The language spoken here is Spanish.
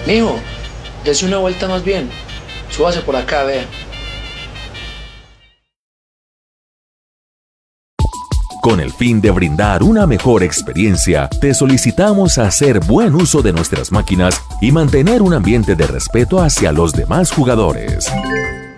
Mijo, dese una vuelta más bien. Súbase por acá, vea. Con el fin de brindar una mejor experiencia, te solicitamos hacer buen uso de nuestras máquinas y mantener un ambiente de respeto hacia los demás jugadores.